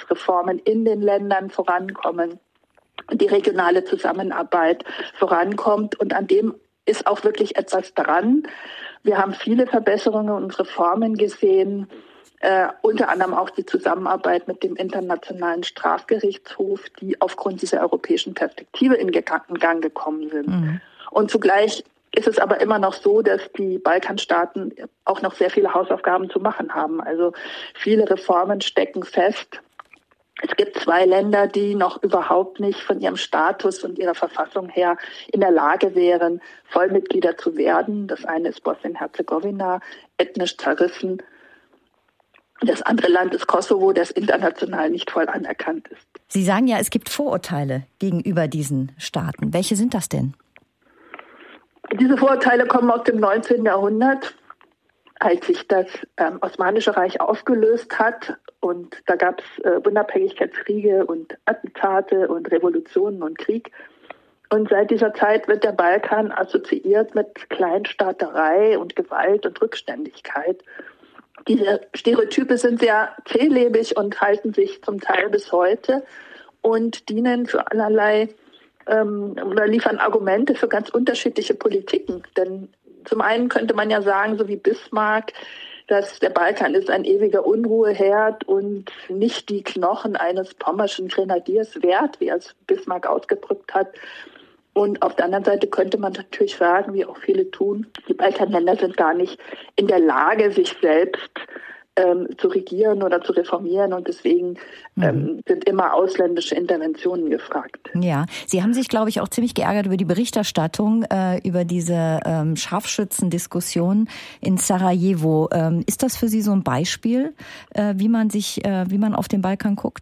Reformen in den Ländern vorankommen, die regionale Zusammenarbeit vorankommt. Und an dem ist auch wirklich etwas dran. Wir haben viele Verbesserungen und Reformen gesehen, unter anderem auch die Zusammenarbeit mit dem Internationalen Strafgerichtshof, die aufgrund dieser europäischen Perspektive in Gang gekommen sind. Mhm. Und zugleich ist es aber immer noch so, dass die Balkanstaaten auch noch sehr viele Hausaufgaben zu machen haben. Also viele Reformen stecken fest. Es gibt 2 Länder, die noch überhaupt nicht von ihrem Status und ihrer Verfassung her in der Lage wären, Vollmitglieder zu werden. Das eine ist Bosnien-Herzegowina, ethnisch zerrissen. Das andere Land ist Kosovo, das international nicht voll anerkannt ist. Sie sagen ja, es gibt Vorurteile gegenüber diesen Staaten. Welche sind das denn? Diese Vorurteile kommen aus dem 19. Jahrhundert, als sich das Osmanische Reich aufgelöst hat. Und da gab es Unabhängigkeitskriege und Attentate und Revolutionen und Krieg. Und seit dieser Zeit wird der Balkan assoziiert mit Kleinstaaterei und Gewalt und Rückständigkeit. Diese Stereotype sind sehr zählebig und halten sich zum Teil bis heute und dienen für allerlei oder liefern Argumente für ganz unterschiedliche Politiken. Denn zum einen könnte man ja sagen, so wie Bismarck, dass der Balkan ist ein ewiger Unruheherd und nicht die Knochen eines pommerschen Grenadiers wert, wie es Bismarck ausgedrückt hat. Und auf der anderen Seite könnte man natürlich sagen, wie auch viele tun, die Balkanländer sind gar nicht in der Lage, sich selbst zu regieren oder zu reformieren. Und deswegen sind immer ausländische Interventionen gefragt. Ja, Sie haben sich, glaube ich, auch ziemlich geärgert über die Berichterstattung, über diese Scharfschützendiskussion in Sarajevo. Ist das für Sie so ein Beispiel, wie man auf den Balkan guckt?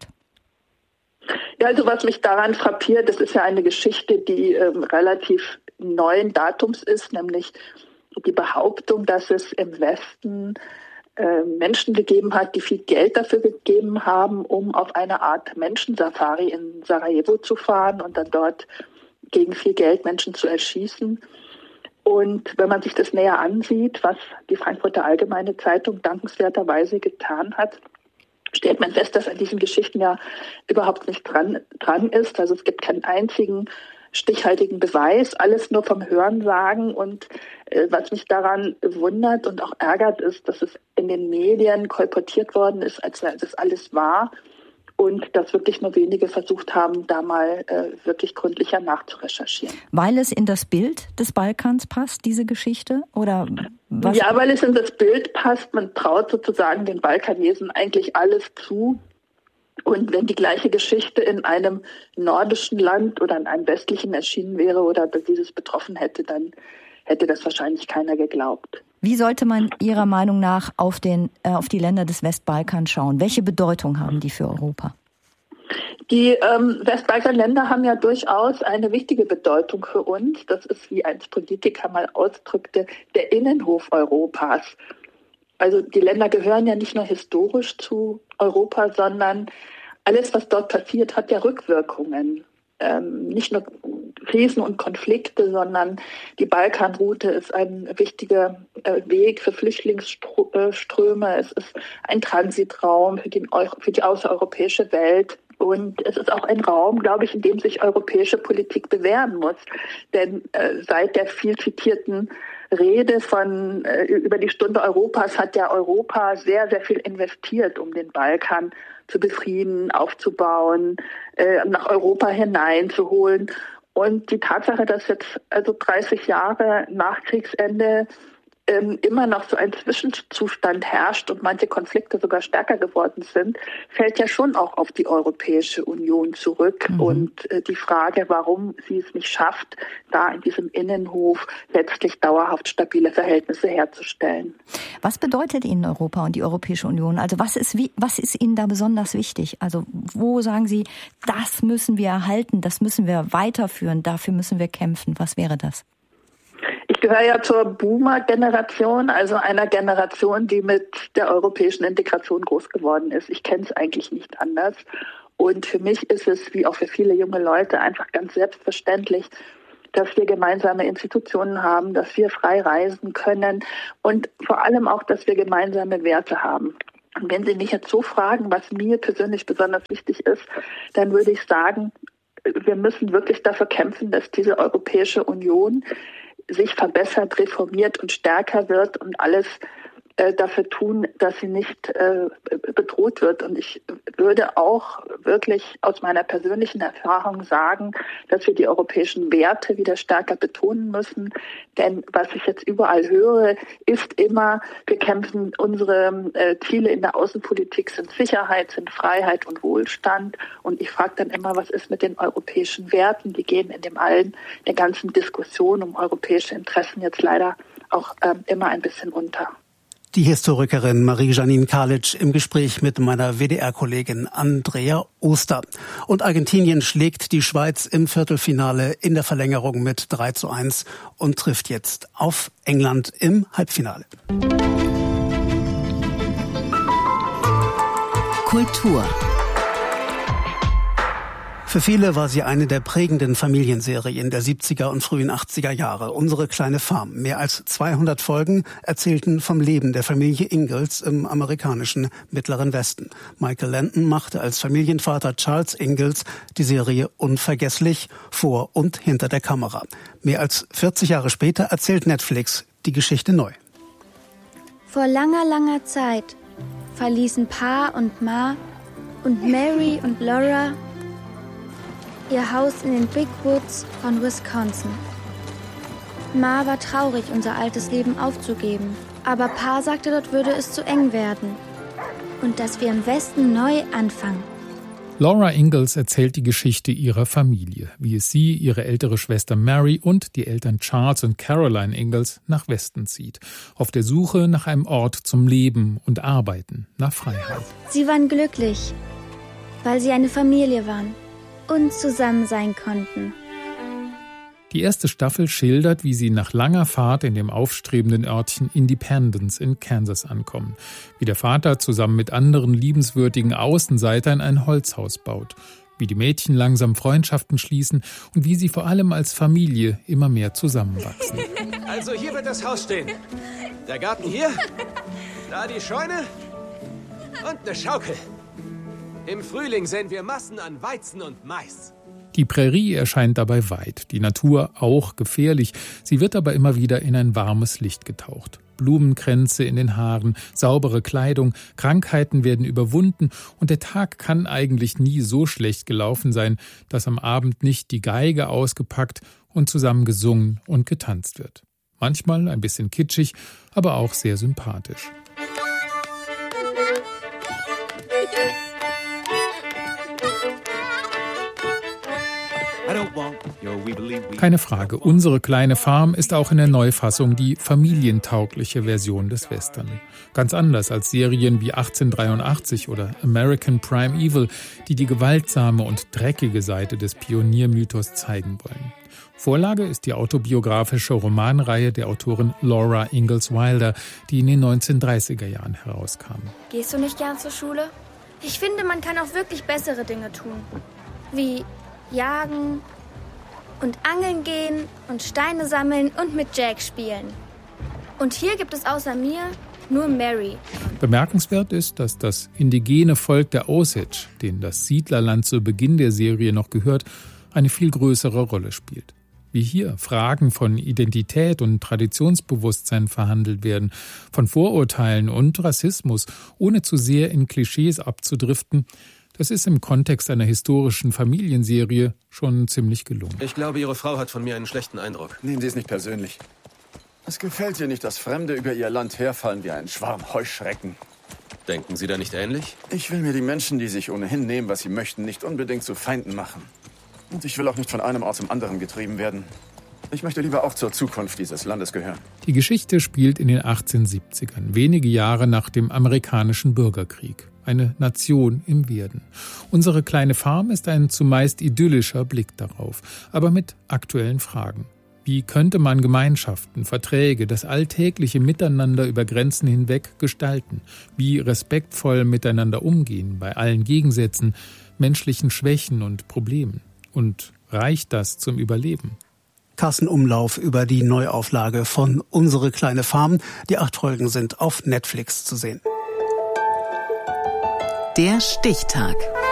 Ja, also was mich daran frappiert, das ist ja eine Geschichte, die relativ neuen Datums ist, nämlich die Behauptung, dass es im Westen Menschen gegeben hat, die viel Geld dafür gegeben haben, um auf eine Art Menschensafari in Sarajevo zu fahren und dann dort gegen viel Geld Menschen zu erschießen. Und wenn man sich das näher ansieht, was die Frankfurter Allgemeine Zeitung dankenswerterweise getan hat, stellt man fest, dass an diesen Geschichten ja überhaupt nicht dran ist. Also es gibt keinen einzigen stichhaltigen Beweis, alles nur vom Hörensagen. Und was mich daran wundert und auch ärgert, ist, dass es in den Medien kolportiert worden ist, als sei das alles wahr. Und dass wirklich nur wenige versucht haben, da mal wirklich gründlicher nachzurecherchieren. Weil es in das Bild des Balkans passt, diese Geschichte? Oder was? Ja, weil es in das Bild passt. Man traut sozusagen den Balkanesen eigentlich alles zu. Und wenn die gleiche Geschichte in einem nordischen Land oder in einem westlichen erschienen wäre oder dieses betroffen hätte, dann hätte das wahrscheinlich keiner geglaubt. Wie sollte man Ihrer Meinung nach auf die Länder des Westbalkans schauen? Welche Bedeutung haben die für Europa? Die Westbalkanländer haben ja durchaus eine wichtige Bedeutung für uns. Das ist, wie ein Politiker mal ausdrückte, der Innenhof Europas. Also die Länder gehören ja nicht nur historisch zu Europa, sondern alles, was dort passiert, hat ja Rückwirkungen. Nicht nur Krisen und Konflikte, sondern die Balkanroute ist ein wichtiger Weg für Flüchtlingsströme. Es ist ein Transitraum für die außereuropäische Welt. Und es ist auch ein Raum, glaube ich, in dem sich europäische Politik bewähren muss. Denn seit der viel zitierten Rede über die Stunde Europas hat ja Europa sehr, sehr viel investiert, um den Balkan zu befrieden, aufzubauen, nach Europa hineinzuholen. Und die Tatsache, dass jetzt also 30 Jahre nach Kriegsende immer noch so ein Zwischenzustand herrscht und manche Konflikte sogar stärker geworden sind, fällt ja schon auch auf die Europäische Union zurück. Mhm. Und die Frage, warum sie es nicht schafft, da in diesem Innenhof letztlich dauerhaft stabile Verhältnisse herzustellen. Was bedeutet Ihnen Europa und die Europäische Union? Also was ist Ihnen da besonders wichtig? Also wo sagen Sie, das müssen wir erhalten, das müssen wir weiterführen, dafür müssen wir kämpfen? Was wäre das? Ich gehöre ja zur Boomer-Generation, also einer Generation, die mit der europäischen Integration groß geworden ist. Ich kenne es eigentlich nicht anders. Und für mich ist es, wie auch für viele junge Leute, einfach ganz selbstverständlich, dass wir gemeinsame Institutionen haben, dass wir frei reisen können und vor allem auch, dass wir gemeinsame Werte haben. Und wenn Sie mich jetzt so fragen, was mir persönlich besonders wichtig ist, dann würde ich sagen, wir müssen wirklich dafür kämpfen, dass diese Europäische Union sich verbessert, reformiert und stärker wird und alles dafür tun, dass sie nicht bedroht wird. Und ich würde auch wirklich aus meiner persönlichen Erfahrung sagen, dass wir die europäischen Werte wieder stärker betonen müssen. Denn was ich jetzt überall höre, ist immer, wir kämpfen, unsere Ziele in der Außenpolitik sind Sicherheit, sind Freiheit und Wohlstand. Und ich frage dann immer, was ist mit den europäischen Werten? Die gehen in der ganzen Diskussion um europäische Interessen jetzt leider auch immer ein bisschen unter. Die Historikerin Marie-Janine Kalic im Gespräch mit meiner WDR-Kollegin Andrea Oster. Und Argentinien schlägt die Schweiz im Viertelfinale in der Verlängerung mit 3:1 und trifft jetzt auf England im Halbfinale. Kultur. Für viele war sie eine der prägenden Familienserien der 70er und frühen 80er Jahre. Unsere kleine Farm. Mehr als 200 Folgen erzählten vom Leben der Familie Ingalls im amerikanischen Mittleren Westen. Michael Landon machte als Familienvater Charles Ingalls die Serie unvergesslich vor und hinter der Kamera. Mehr als 40 Jahre später erzählt Netflix die Geschichte neu. Vor langer, langer Zeit verließen Pa und Ma und Mary und Laura ihr Haus in den Big Woods von Wisconsin. Ma war traurig, unser altes Leben aufzugeben, aber Pa sagte, dort würde es zu eng werden und dass wir im Westen neu anfangen. Laura Ingalls erzählt die Geschichte ihrer Familie, wie es sie, ihre ältere Schwester Mary und die Eltern Charles und Caroline Ingalls nach Westen zieht, auf der Suche nach einem Ort zum Leben und Arbeiten, nach Freiheit. Sie waren glücklich, weil sie eine Familie waren und zusammen sein konnten. Die erste Staffel schildert, wie sie nach langer Fahrt in dem aufstrebenden Örtchen Independence in Kansas ankommen. Wie der Vater zusammen mit anderen liebenswürdigen Außenseitern ein Holzhaus baut. Wie die Mädchen langsam Freundschaften schließen und wie sie vor allem als Familie immer mehr zusammenwachsen. Also hier wird das Haus stehen. Der Garten hier, da die Scheune und eine Schaukel. Im Frühling sehen wir Massen an Weizen und Mais. Die Prärie erscheint dabei weit, die Natur auch gefährlich. Sie wird aber immer wieder in ein warmes Licht getaucht. Blumenkränze in den Haaren, saubere Kleidung, Krankheiten werden überwunden und der Tag kann eigentlich nie so schlecht gelaufen sein, dass am Abend nicht die Geige ausgepackt und zusammen gesungen und getanzt wird. Manchmal ein bisschen kitschig, aber auch sehr sympathisch. Keine Frage, unsere kleine Farm ist auch in der Neufassung die familientaugliche Version des Western. Ganz anders als Serien wie 1883 oder American Prime Evil, die die gewaltsame und dreckige Seite des Pioniermythos zeigen wollen. Vorlage ist die autobiografische Romanreihe der Autorin Laura Ingalls Wilder, die in den 1930er Jahren herauskam. Gehst du nicht gern zur Schule? Ich finde, man kann auch wirklich bessere Dinge tun. Wie jagen und angeln gehen und Steine sammeln und mit Jack spielen. Und hier gibt es außer mir nur Mary. Bemerkenswert ist, dass das indigene Volk der Osage, denen das Siedlerland zu Beginn der Serie noch gehört, eine viel größere Rolle spielt. Wie hier Fragen von Identität und Traditionsbewusstsein verhandelt werden, von Vorurteilen und Rassismus, ohne zu sehr in Klischees abzudriften, das ist im Kontext einer historischen Familienserie schon ziemlich gelungen. Ich glaube, Ihre Frau hat von mir einen schlechten Eindruck. Nehmen Sie es nicht persönlich. Es gefällt ihr nicht, dass Fremde über ihr Land herfallen wie ein Schwarm Heuschrecken. Denken Sie da nicht ähnlich? Ich will mir die Menschen, die sich ohnehin nehmen, was sie möchten, nicht unbedingt zu Feinden machen. Und ich will auch nicht von einem Ort zum anderen getrieben werden. Ich möchte lieber auch zur Zukunft dieses Landes gehören. Die Geschichte spielt in den 1870ern, wenige Jahre nach dem amerikanischen Bürgerkrieg. Eine Nation im Werden. Unsere kleine Farm ist ein zumeist idyllischer Blick darauf, aber mit aktuellen Fragen. Wie könnte man Gemeinschaften, Verträge, das alltägliche Miteinander über Grenzen hinweg gestalten? Wie respektvoll miteinander umgehen bei allen Gegensätzen, menschlichen Schwächen und Problemen? Und reicht das zum Überleben? Carsten Umlauf über die Neuauflage von Unsere kleine Farm. Die 8 Folgen sind auf Netflix zu sehen. Der Stichtag.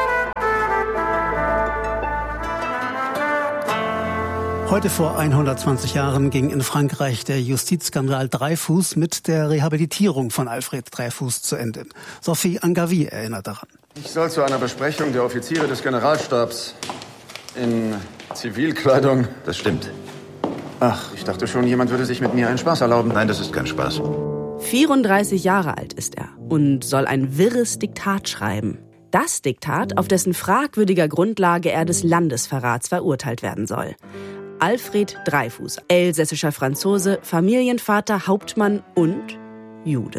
Heute vor 120 Jahren ging in Frankreich der Justizskandal Dreyfus mit der Rehabilitierung von Alfred Dreyfus zu Ende. Sophie Angavi erinnert daran. Ich soll zu einer Besprechung der Offiziere des Generalstabs in Zivilkleidung. Das stimmt. Ach, ich dachte schon, jemand würde sich mit mir einen Spaß erlauben. Nein, das ist kein Spaß. 34 Jahre alt ist er und soll ein wirres Diktat schreiben. Das Diktat, auf dessen fragwürdiger Grundlage er des Landesverrats verurteilt werden soll. Alfred Dreyfus, elsässischer Franzose, Familienvater, Hauptmann und Jude.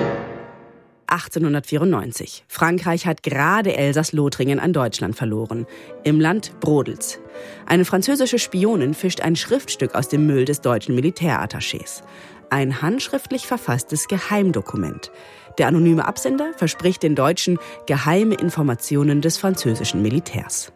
1894. Frankreich hat gerade Elsass-Lothringen an Deutschland verloren. Im Land brodelt's. Eine französische Spionin fischt ein Schriftstück aus dem Müll des deutschen Militärattachés. Ein handschriftlich verfasstes Geheimdokument. Der anonyme Absender verspricht den Deutschen geheime Informationen des französischen Militärs.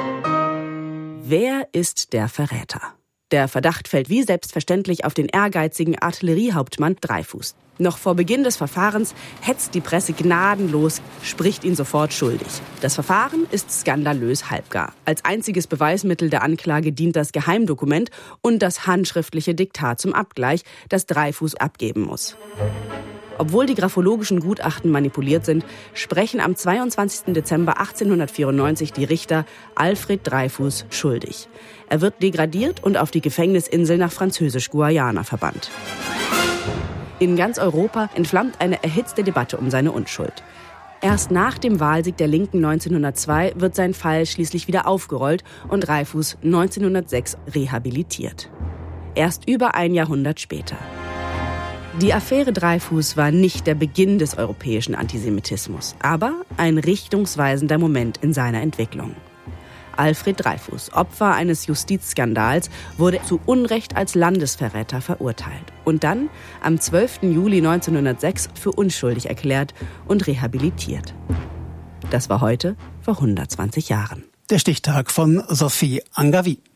Wer ist der Verräter? Der Verdacht fällt wie selbstverständlich auf den ehrgeizigen Artilleriehauptmann Dreyfus. Noch vor Beginn des Verfahrens hetzt die Presse gnadenlos, spricht ihn sofort schuldig. Das Verfahren ist skandalös halbgar. Als einziges Beweismittel der Anklage dient das Geheimdokument und das handschriftliche Diktat zum Abgleich, das Dreyfus abgeben muss. Obwohl die graphologischen Gutachten manipuliert sind, sprechen am 22. Dezember 1894 die Richter Alfred Dreyfus schuldig. Er wird degradiert und auf die Gefängnisinsel nach Französisch-Guayana verbannt. In ganz Europa entflammt eine erhitzte Debatte um seine Unschuld. Erst nach dem Wahlsieg der Linken 1902 wird sein Fall schließlich wieder aufgerollt und Dreyfus 1906 rehabilitiert. Erst über ein Jahrhundert später. Die Affäre Dreyfus war nicht der Beginn des europäischen Antisemitismus, aber ein richtungsweisender Moment in seiner Entwicklung. Alfred Dreyfus, Opfer eines Justizskandals, wurde zu Unrecht als Landesverräter verurteilt und dann am 12. Juli 1906 für unschuldig erklärt und rehabilitiert. Das war heute vor 120 Jahren. Der Stichtag von Sophie Angavi.